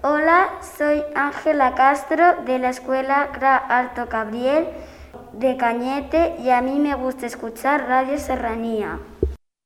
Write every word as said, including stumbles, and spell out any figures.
Hola, soy Ángela Castro de la Escuela Gra Alto Gabriel de Cañete y a mí me gusta escuchar Radio Serranía.